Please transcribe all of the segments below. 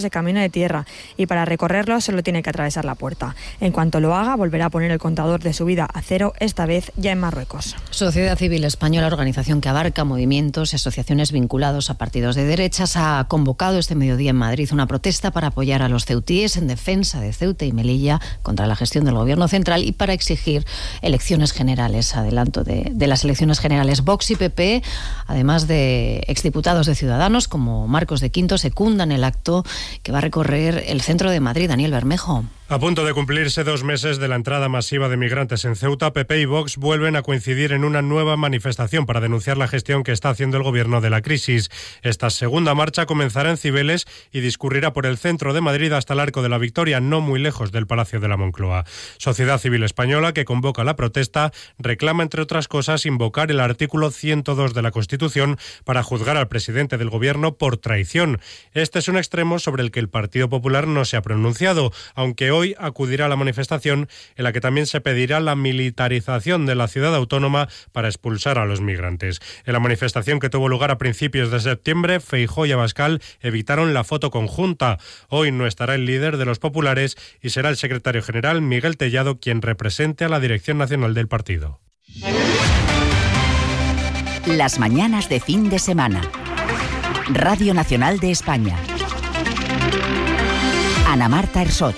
de camino de tierra y para recorrerlo solo tiene que atravesar la puerta. En cuanto lo haga, volverá a poner el contador de subida a cero, esta vez ya en Marruecos. Sociedad Civil Española, organización que abarca movimientos y asociaciones vinculados a partidos de derechas, ha convocado este mediodía en Madrid una protesta para apoyar a los ceutíes en defensa de Ceuta y Melilla contra la gestión del Gobierno central y para exigir elecciones generales, adelanto de las elecciones generales. Vox y PP, además de exdiputados de Ciudadanos como Marcos de Quinto, secundan el acto que va a recorrer el centro de Madrid. Daniel Bermejo. A punto de cumplirse 2 meses de la entrada masiva de migrantes en Ceuta, PP y Vox vuelven a coincidir en una nueva manifestación para denunciar la gestión que está haciendo el gobierno de la crisis. Esta segunda marcha comenzará en Cibeles y discurrirá por el centro de Madrid hasta el Arco de la Victoria, no muy lejos del Palacio de la Moncloa. Sociedad Civil Española, que convoca la protesta, reclama, entre otras cosas, invocar el artículo 102 de la Constitución para juzgar al presidente del gobierno por traición. Este es un extremo sobre el que el Partido Popular no se ha pronunciado, aunque hoy acudirá a la manifestación en la que también se pedirá la militarización de la ciudad autónoma para expulsar a los migrantes. En la manifestación que tuvo lugar a principios de septiembre, Feijóo y Abascal evitaron la foto conjunta. Hoy no estará el líder de los populares y será el secretario general Miguel Tellado quien represente a la dirección nacional del partido. Las mañanas de fin de semana. Radio Nacional de España. Ana Marta Ersoch.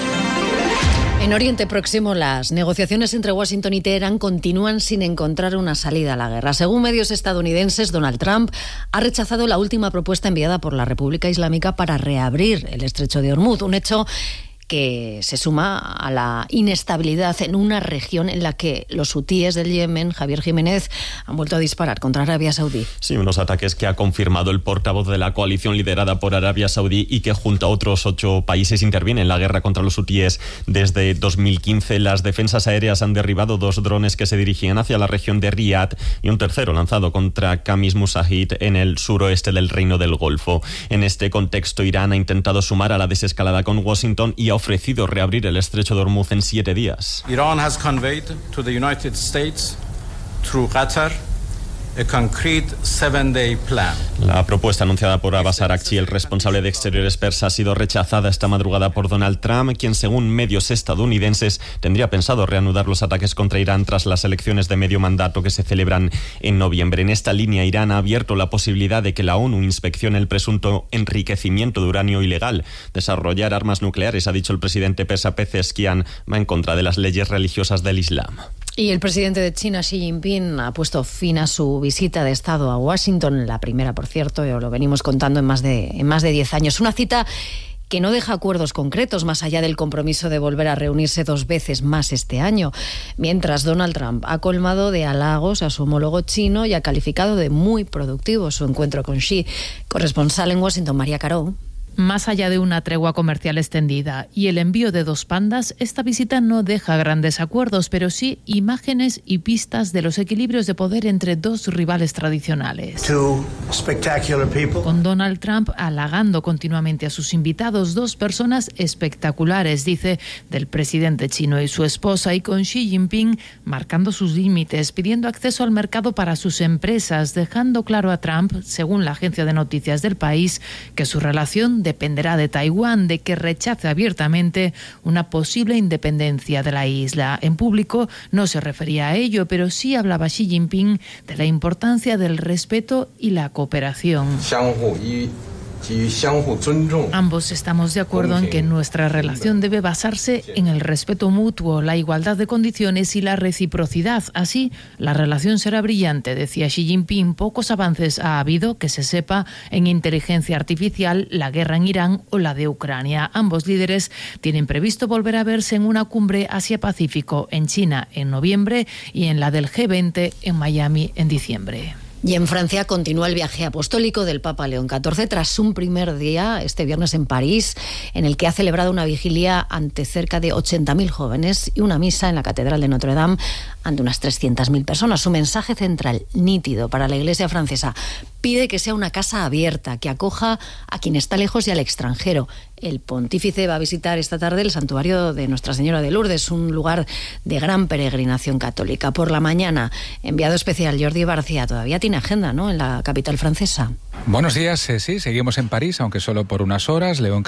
En Oriente Próximo, las negociaciones entre Washington y Teherán continúan sin encontrar una salida a la guerra. Según medios estadounidenses, Donald Trump ha rechazado la última propuesta enviada por la República Islámica para reabrir el estrecho de Hormuz, un hecho que se suma a la inestabilidad en una región en la que los hutíes del Yemen, Javier Jiménez, han vuelto a disparar contra Arabia Saudí. Sí, unos ataques que ha confirmado el portavoz de la coalición liderada por Arabia Saudí y que junto a otros 8 países interviene en la guerra contra los hutíes desde 2015. Las defensas aéreas han derribado 2 drones que se dirigían hacia la región de Riad y un tercero lanzado contra Khamis Musahid en el suroeste del Reino del Golfo. En este contexto, Irán ha intentado sumar a la desescalada con Washington y ha ofrecido reabrir el estrecho de Hormuz en 7 días. Iran has conveyed to the United States through Qatar a concrete 7-day plan. La propuesta anunciada por Abbas Araghchi, el responsable de Exteriores persa, ha sido rechazada esta madrugada por Donald Trump, quien, según medios estadounidenses, tendría pensado reanudar los ataques contra Irán tras las elecciones de medio mandato que se celebran en noviembre. En esta línea, Irán ha abierto la posibilidad de que la ONU inspeccione el presunto enriquecimiento de uranio ilegal. Desarrollar armas nucleares, ha dicho el presidente persa Pezeshkian, va en contra de las leyes religiosas del Islam. Y el presidente de China, Xi Jinping, ha puesto fin a su visita de Estado a Washington, la primera, por cierto, lo venimos contando en más de 10 años. Una cita que no deja acuerdos concretos más allá del compromiso de volver a reunirse 2 veces más este año, mientras Donald Trump ha colmado de halagos a su homólogo chino y ha calificado de muy productivo su encuentro con Xi. Corresponsal en Washington, María Caró. Más allá de una tregua comercial extendida y el envío de 2 pandas, esta visita no deja grandes acuerdos, pero sí imágenes y pistas de los equilibrios de poder entre 2 rivales tradicionales. Con Donald Trump halagando continuamente a sus invitados, 2 personas espectaculares, dice, del presidente chino y su esposa, y con Xi Jinping marcando sus límites, pidiendo acceso al mercado para sus empresas, dejando claro a Trump, según la agencia de noticias del país, que su relación dependerá de Taiwán, de que rechace abiertamente una posible independencia de la isla. En público no se refería a ello, pero sí hablaba Xi Jinping de la importancia del respeto y la cooperación. Ambos estamos de acuerdo en que nuestra relación debe basarse en el respeto mutuo, la igualdad de condiciones y la reciprocidad. Así, la relación será brillante, decía Xi Jinping. Pocos avances ha habido, que se sepa, en inteligencia artificial, la guerra en Irán o la de Ucrania. Ambos líderes tienen previsto volver a verse en una cumbre Asia-Pacífico en China en noviembre y en la del G20 en Miami en diciembre. Y en Francia continúa el viaje apostólico del Papa León XIV tras un primer día, este viernes en París, en el que ha celebrado una vigilia ante cerca de 80.000 jóvenes y una misa en la Catedral de Notre Dame ante unas 300.000 personas. Su mensaje central, nítido para la Iglesia francesa, pide que sea una casa abierta, que acoja a quien está lejos y al extranjero. El pontífice va a visitar esta tarde el santuario de Nuestra Señora de Lourdes, un lugar de gran peregrinación católica. Por la mañana, enviado especial Jordi García, todavía tiene agenda, ¿no?, en la capital francesa. Buenos días, sí, seguimos en París, aunque solo por unas horas. León